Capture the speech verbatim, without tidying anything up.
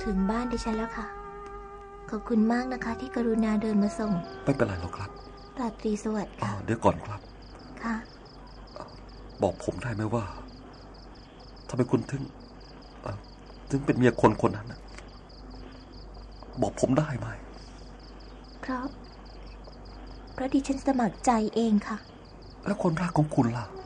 ถึงบ้านดิฉันแล้วค่ะขอบคุณมากนะคะที่กรุณาเดินมาส่งไม่เป็นไรหรอกครับราตรีสวัสดิ์ค่ะเดี๋ยวก่อนครับค่ะบอกผมได้ไหมว่าทำไมคุณถึงถึงเป็นเมียคนคนนั้นบอกผมได้ไหมเพราะเพราะดิฉันสมัครใจเองค่ะแล้วคนรักของคุณล่ะ